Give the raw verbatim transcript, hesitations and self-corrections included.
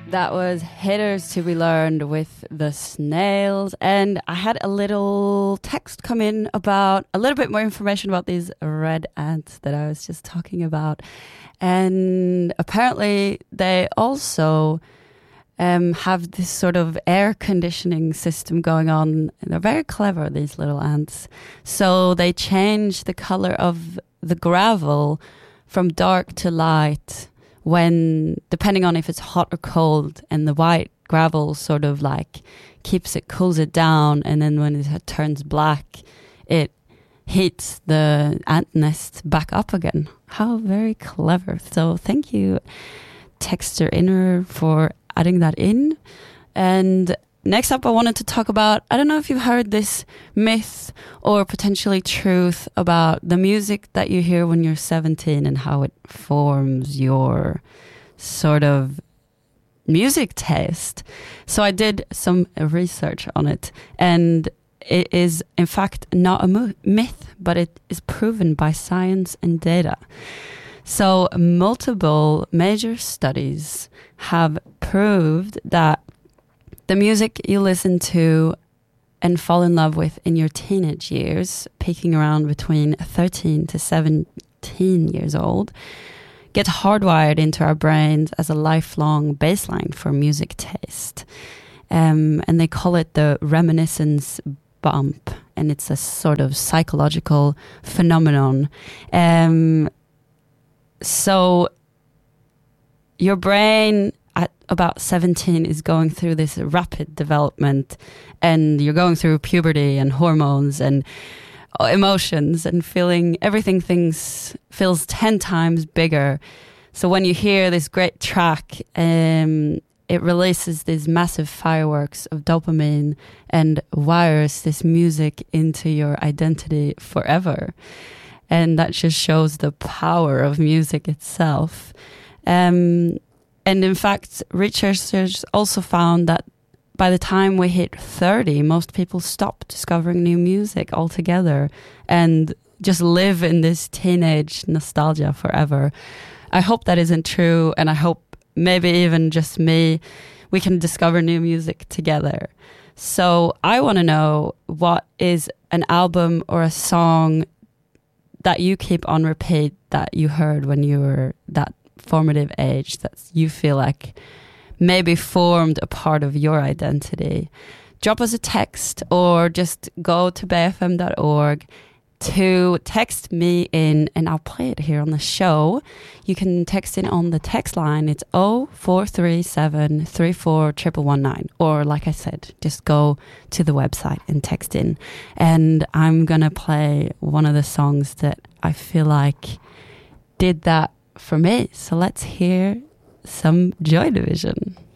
That was Hitters to Be Learned with the Snails. And I had a little text come in about a little bit more information about these red ants that I was just talking about. And apparently they also um, have this sort of air conditioning system going on. And they're very clever, these little ants. So they change the color of the gravel from dark to light when, depending on if it's hot or cold, and the white gravel sort of like keeps it, cools it down, and then when it turns black, it heats the ant nest back up again. How very clever. So thank you, Texter Inner, for adding that in. And next up, I wanted to talk about, I don't know if you've heard this myth or potentially truth about the music that you hear when you're seventeen and how it forms your sort of music taste. So I did some research on it, and it is in fact not a mo- myth, but it is proven by science and data. So multiple major studies have proved that the music you listen to and fall in love with in your teenage years, peaking around between thirteen to seventeen years old, gets hardwired into our brains as a lifelong baseline for music taste. Um, and they call it the reminiscence bump, and it's a sort of psychological phenomenon. Um, so your brain at about seventeen is going through this rapid development, and you're going through puberty and hormones and emotions and feeling everything things feels ten times bigger. So when you hear this great track, um, it releases these massive fireworks of dopamine and wires this music into your identity forever. And that just shows the power of music itself. Um, And in fact, researchers also found that by the time we hit thirty, most people stop discovering new music altogether and just live in this teenage nostalgia forever. I hope that isn't true, and I hope maybe even just me, we can discover new music together. So I want to know, what is an album or a song that you keep on repeat that you heard when you were that formative age, that you feel like maybe formed a part of your identity? Drop us a text or just go to b f m dot org to text me in, and I'll play it here on the show. You can text in on the text line. It's oh four three seven, three four one one one nine, or like I said, just go to the website and text in, and I'm gonna play one of the songs that I feel like did that for me. So let's hear some Joy Division.